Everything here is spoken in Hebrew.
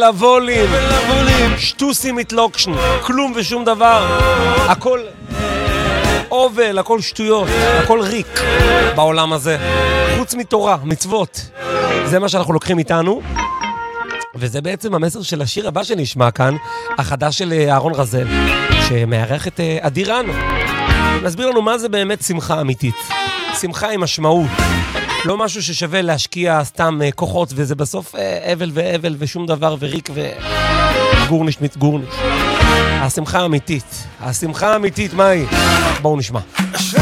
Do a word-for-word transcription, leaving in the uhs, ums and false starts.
לבולים, שטוסים מתלוקשן, כלום ושום דבר, הכל אובל, הכל שטויות, הכל ריק בעולם הזה, חוץ מתורה, מצוות. זה מה שאנחנו לוקחים איתנו, וזה בעצם המסר של השיר הבא שנשמע כאן, החדש של אהרון רזל, שמארח את אדירן. נסביר לנו מה זה באמת שמחה אמיתית. שמחה עם משמעות. לא משהו ששווה להשקיע סתם כוחות, וזה בסוף אבל ואבל ושום דבר וריק וגורניש מתגורניש. השמחה האמיתית. השמחה האמיתית, מה היא? בואו נשמע.